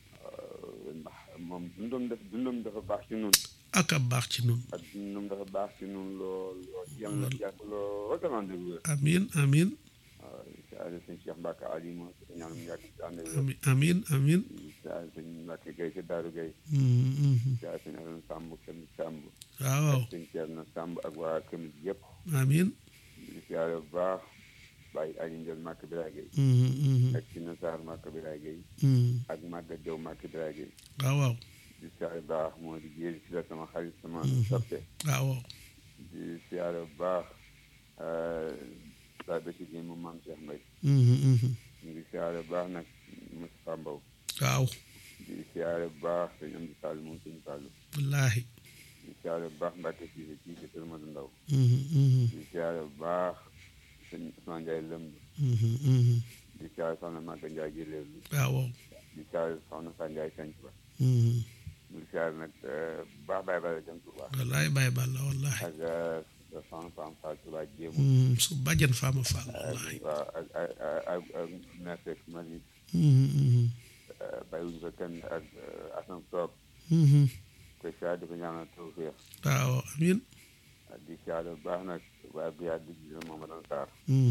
S2: moom dundam dafa baax ci nun
S1: ak a baax ci nun
S2: ak dundam dafa baax ci nun lool yàlla jàpp lool tamante bu wér
S1: amiin amiin
S2: waaw siyaare sëñ Cheikh Mbacke Alima ñaan mu yàgg ci ànd
S1: amiin amiin
S2: siyaare sëñ Mbacke Gueye ci Daaru Gueye siyaare sëñ Alan Samb Këm Samb
S1: waaw
S2: sëñ Thierno Samb ak waa Këm yëpp
S1: amiin
S2: di siyaare bu baax Baye Aji Ndiol Màkk Biraay Gueye ak Sina Sarr Màkk Biraay Gueye ak Maga Jaw Màkk Biraay Gueye
S1: waaw
S2: di siyaare baax moo di jéeri si la sama xarit sama soppe
S1: waaw
S2: di siyaare bu baax saa ba si génn moom maam Cheikh Mbaye ñu ngi siyaare bu baax nag Moustapha Mbow
S1: waaw
S2: di siyaare bu baax sëñ Amdi Sall moom sëñ Fallu
S1: wallaahi
S2: di siyaare bu baax Mbacke Cissé ci Kër Madu Ndaw di siyaare bu baax sëñ Ousmane Ndiaye Lëmb di siyaare soxna Maga Ndiaye Jëleelu
S1: waaw
S2: di siyaare soxna Sa Ndiaye Sanc Ba di siyaare nag bu baax Baye Balla Jam Touba
S1: wallaahi Baye Balla wallaahi
S2: ak soxna Fama Fall Touba Jéemu
S1: su bàjjan Fama Fall wallaahi
S2: waaw ak merci Mali bàyyiwuñu fa kenn ak Assane Soop koy siyaare di ko ñaanal tawfeex
S1: waaw amiin
S2: di siyaare bu baax nag waaye bu yaa digg Mamadou Sarr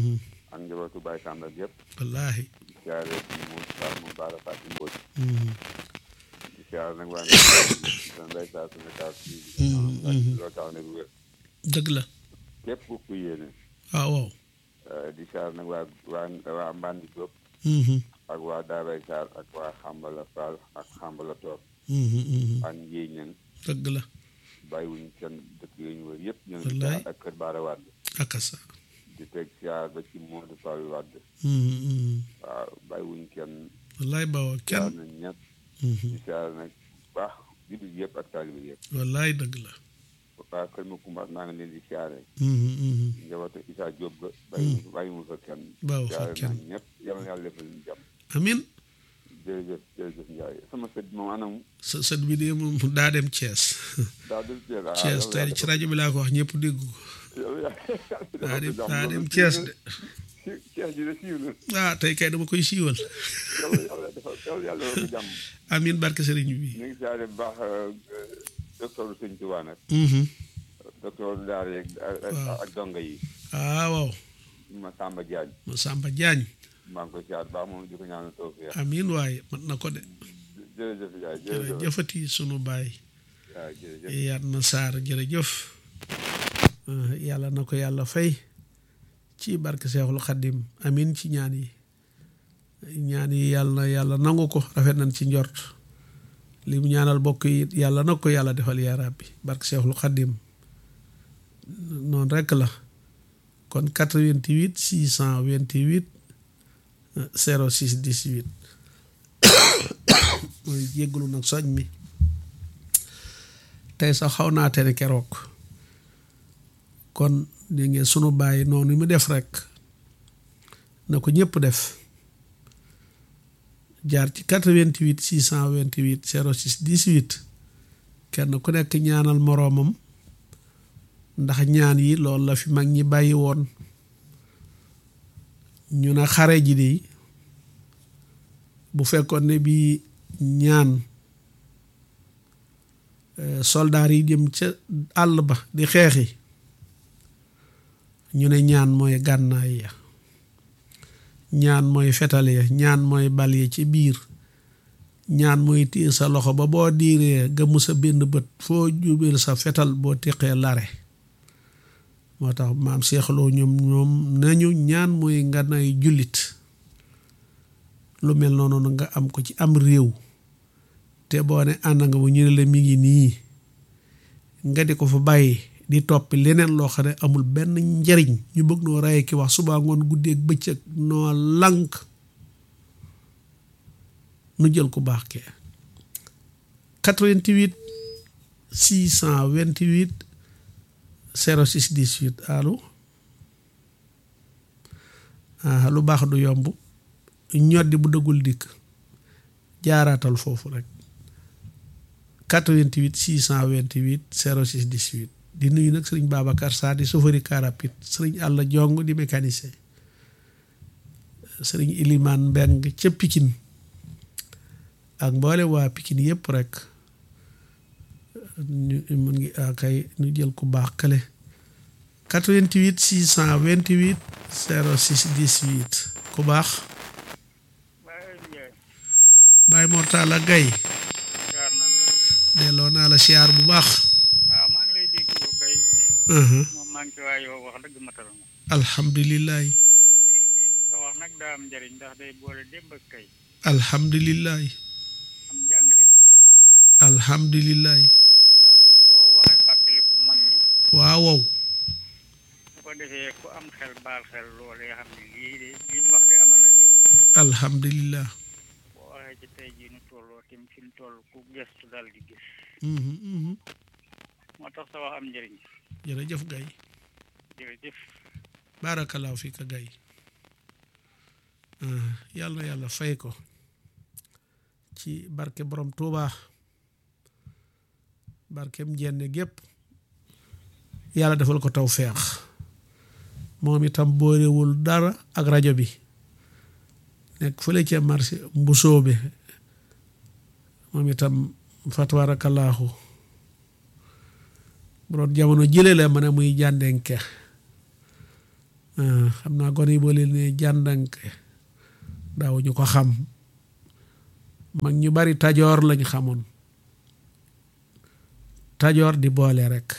S2: ak njabootu Baye Samba yëpp
S1: wallaahi
S2: di siyaare mu baara Fatou Mbodj di siyaare nag waa sa mbay saa su ne kaa si loo tax nag wér
S1: dëgg la
S2: képp ku yéene
S1: waaw
S2: di siyaare nag waa Mbandi Diop ak waa Daaray Sarr ak waa Xambala Fall ak Xambala Toor ak Njéy ñang
S1: dëgg la
S2: bàyyiwuñ kenn dëkk yooyu ñu wër yëpp ñu
S1: wallaay
S2: ak kër Baara Wàdd
S1: akasa
S2: di teg siyaar ba ci Modou Fall Wàdd waaw bàyyiwuñ kenn
S1: wallaay bawoo kenn
S2: siyaar nañ ñëpp di siyaar nag baax jullit yëpp ak taalibe yëpp
S1: wallaay dëgg la
S2: waa kër ma kumba naa ngi leen di siyaare njabootu Issa Diop ga bàyyiwuñ fa kenn
S1: bawoo fa
S2: siyaare
S1: kenn
S2: nañ ñëpp yal na yàlla defal ñu jàmm
S1: amin
S2: jërëjëf Ndiaye sama sët moom anam
S1: sa sët bi de moom daa dem Thiès
S2: daa del
S1: Thiès tey ci rajo bi laa ko wax ñëpp dégg ko daa dem Thiès de
S2: Thiès ji de siiw
S1: ah
S2: na
S1: tey kay dama koy siiwal
S2: yàlla defal ko jàmm
S1: amin barke sëriñ bi
S2: ñu ngi siyaare bu baax docteur Sëñ Tuubaa nag docteur daara yeeg ak donga yi
S1: waaw
S2: Massamba Diagne
S1: Massamba Diagne
S2: maa ngi koy siyaare bu baax moom di ko ñaanal tawfeex
S1: amin waaye mat na ko de
S2: jërëjëf yaay
S1: jërëjëfati sunu baay
S2: waaw jërëjëf
S1: yaat na saar jërëjëf yàlla na ko yàlla fay ci barke Seexul Xaddim amin ci ñaan yi yàlla nangu ko rafet nañ ci njort li mu ñaanal bokk yi yàlla na ko yàlla defal yaa rabbi barke Seexul Xaddim noonu rekk la kon 88 628 06 18 mooy jéggalu nag soñ mi tey sax xaw naa tere keroog kon di ngeen sunu bàyyi noonu mu def rek na ko ñëpp def jaar ci 88 628 06 18 kenn ku nekk ñaanal moroomam ndax ñaan yi loolu la fi mag ñi bàyyi woon ñu ne xare ji de bu fekkoon ne bi ñaan soldaar yi jëm ca àll ba di xeexi ñu ne ñaan mooy gànnaay ya ñaan mooy fetal ya ñaan mooy bal ya ci biir ñaan mooy téye sa loxo ba boo diiree gëmm sa benn bët foo jubeel sa fetal boo teqee lare moo tax maam seexloo ñoom nañu ñaan mooy ngànnaay jullit lu mel noonu nga am ko ci am réew te boo ne ànd nga bu ñu ne la mi ngi nii nga di ko fa bàyyi di toppi leneen loo xam ne amul benn njariñ ñu bëgg noo raye ki wax subaa ngoon guddeeg bëccëg noo lànk nu jël ku baax ke 88 628 06 18 allo lu baax du yomb ñoddi bu dëggul dikk jaaraatal foofu rek 88 628 06 18 di nuyu nag sëriñ Babacar Sarr di chauffeur car rapide sëriñ Alla Jong di mécanicien sëriñ Ilimaan Mbeng ca Pikine ak mboole waa Pikine yëpp rek ñu mun ngi kay ñu jël ku baax kale 88 628 06 18 ku baax Baye Mortala Gaye delloo naa la siyaar bu baax
S3: waaw maa ngi lay dégg yow kay moom maa ngi ci waaye yow wax dëgg matal ma
S1: alhamdulilah
S3: sa wax nag daa am njëriñ ndax day boole démb ak kay
S1: alhamdulilah
S3: am njàngale da cee ànd
S1: alhamdulilah
S3: ndax yow foo waxee fàttaliku mag ña
S1: waaw
S3: su ko defee ku am xel baal xel loolu yoo xam ne lii mu wax de amal na démb
S1: alhamdulilah
S3: boo waxee ci tey jii nu tolloo tim fi mu toll ku gestu dal di gis moo tax sa wax am njëriñ
S1: jërëjëf Gaye
S3: jërëjëf
S1: barakallahu fika Gaye yàlla na yàlla fay ko ci barke borom Tuuba barkem jenne gépp yàlla defal ko taw feex moom itam boorewul dara ak rajo bi nekk fële ca marché Mbusoobe moom itam fa tabarakallahu bu doon jamono jëlee la ma ne muy jàndenke xam naa gone yi boo leen ne jàndanke daawuñu ko xam mag ñu bari tajoor lañ xamoon tajoor di boole rek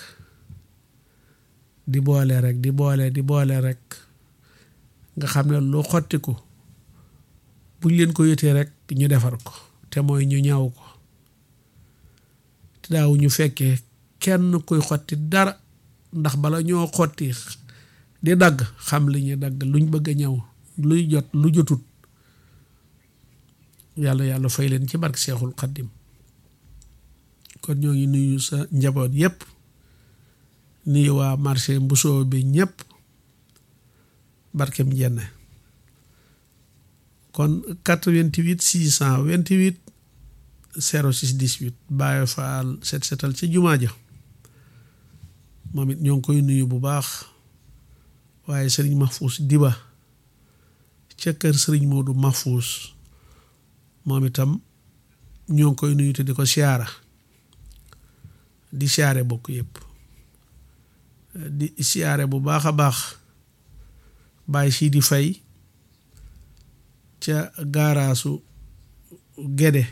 S1: di boole rek nga xam ne lu xottiku buñ leen ko yëtee rek ñu defar ko te mooy ñu ñaw ko te daaw ñu fekkee kenn kuy xotti dara ndax bala ñoo xotti di dagg xam li ñuy dagg luñ bëgg a ñaw luy jot lu jotut yàlla fay leen ci barke Seexul Xaddim kon ñoo ngi nuyu sa njaboot yépp nuyu waa marché Mbusoo bi ñépp barkem jenne kon 88 628 06 18 Baye Fall set setal ci jumaa ja moom it ñoo ngi koy nuyu bu baax waaye sëriñ Mahfous Diba ca kër sëriñ Moodu Mahfous moom itam ñoo ngi koy nuyu te di ko siyaara di siyaare bokk yëpp di siyaare bu baax a baax Baye Sidi Fay ca gaaraasu Gédé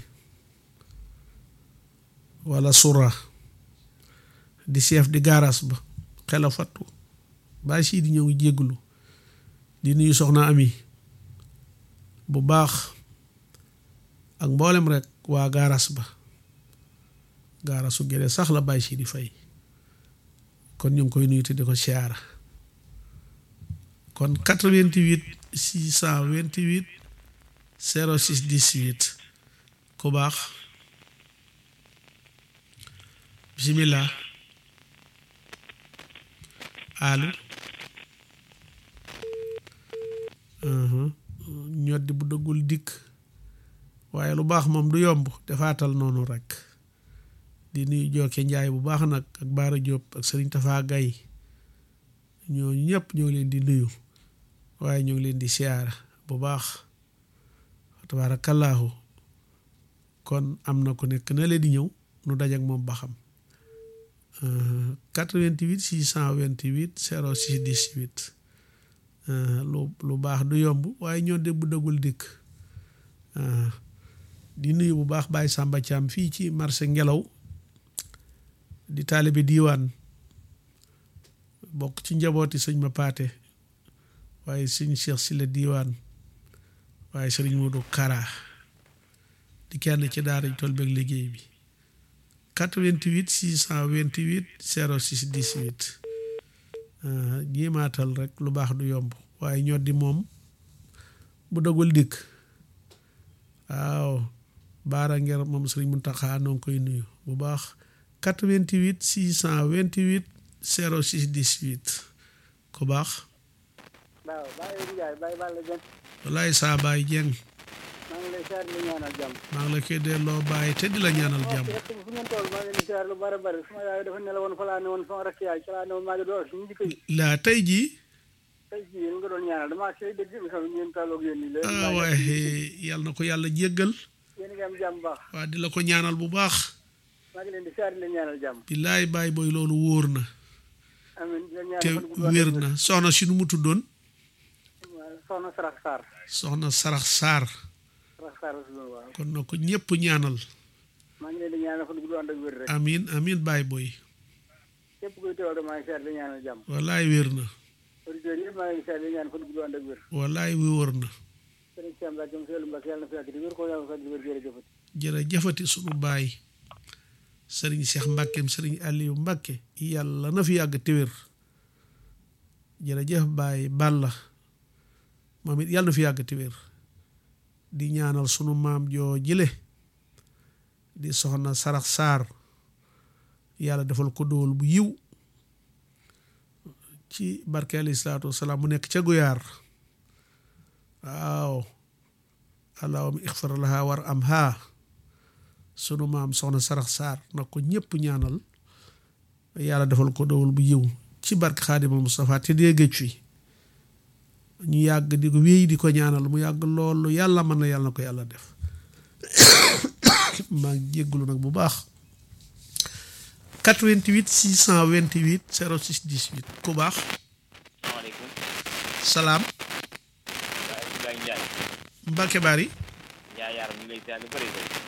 S1: wala Sura di chef di gaaraas ba xela fattu Baye Sidi ñëw jégglu di nuyu soxna Ami bu baax ak mboolem rek waa gaaraas ba gaaraasu Gédé sax la Baye Sidi Fay kon ñu ngi koy nuyu te di ko siyaara kon 88 628 06 18 ku baax bismillah allo ñoddi bu dëggul dikk waaye lu baax moom du yomb defaatal noonu rek di nuyu Jooke Njaay bu baax nag ak Baara Jóob ak Sëriñ Tafaa Gay ñooñu ñëpp ñoo leen di nuyu waaye ñoo ngi leen di siyaara bu baax tabaarakallaahu kon am na ku nekk na leen di ñëw nu dajak moom ba xam 88 628 06 18 lu baax du yomb waaye ñoo de bu dëggul dikk di nuyu bu baax Baye Samba Thiam fii ci marché Ngelaw di taalibe diiwaan bokk ci njabooti sëñ ma paate waaye sëñ Cheikh Silla diiwaan waaye sëriñ Modou Kara di kenn ci daara tool beeg liggéey bi 88 628 06 18 jéemaatal rek lu baax du yomb waaye ñoo di moom bu dëggul dikk waaw baara nger moom sëriñ Muntaxa noo ngi koy nuyu bu baax 88 628 06 18 ku baax
S4: waaw Baye Ndiaye Baye Balla Dieng
S1: walaay saa Baye Dieng
S4: maa ngi lay siyaar di la ñaanal jàmm
S1: maa ngi la koy delloo Baye te di la ñaanal jàmm
S4: fu ngeen toll maa ngi leen di siyaar lu bari bari suma yaay dafa ne la woon fa laa ne woon sama rakk yaay ca laa ne woon maa ngi door suñu njëkk yi
S1: laa tey jii
S4: yéen nga doon ñaanal damaa see dégg émission bi ngeen tàlloog yéen nii léegi
S1: waaye yàlla na ko yàlla jéggal
S4: yéen ngi am jàmm baax
S1: waa di la ko ñaanal bu baax
S4: maa ngi leen di siyaar di la ñaanal jàmm
S1: billaay Baye booy loolu wóor na
S4: amiin di la ñaanal
S1: te wér na soxna si nu mu tuddoon
S4: soxna Sarax Sarr
S1: soxna Sarax Sarr
S4: waaw
S1: kon na ko ñëpp ñaanal
S4: maa ngi leen di ñaanal fa dugg ànd ak wér rek
S1: amiin amiin Baye booy
S4: képp kuy teewal maa ngi siyaar di la ñaanal jàmm
S1: wallaay wér na
S4: auditeurs yëpp maa ngi siyaar di la ñaanal fa dugg ànd ak wér
S1: wallaay wóor na
S4: sëriñ Cheikh Mbacke mu seelu Mbacke yàlla na fi yàgg di wér ko yàlla na fi yàgg di wér jërëjëfati
S1: jërëjëfati sunu baay sëriñ Cheikh Mbackeem sëriñ Aliou Mbacke yàlla na fi yàgg te wér jërëjëf Baye Balla moom it yàlla na fi yàgg te wér di ñaanal sunu maam joo jile di soxna Sarax Sarr yàlla defal ko dool bu yiw ci barke alayhi salaatu wasalaam mu nekk ca Guyaar waaw allahumma ixfar laha war am ha sunu maam soxna Sarax Sarr na ko ñëpp ñaanal yàlla defal ko dool bu yiw ci barke Xaadimal Mustafa te dee géej fi ñu yàgg di ko wéy di ko ñaanal mu yàgg loolu yàlla mën na yàlla na ko yàlla def maa ngi jégglu nag bu baax 88 628 06 18 ku baax
S5: salaamaaleykum
S1: salaam
S5: Ibrahima Ndiaye
S1: Mbacke Bari
S5: Ndiaye yaram ñu lay siyaar lu bëri bëri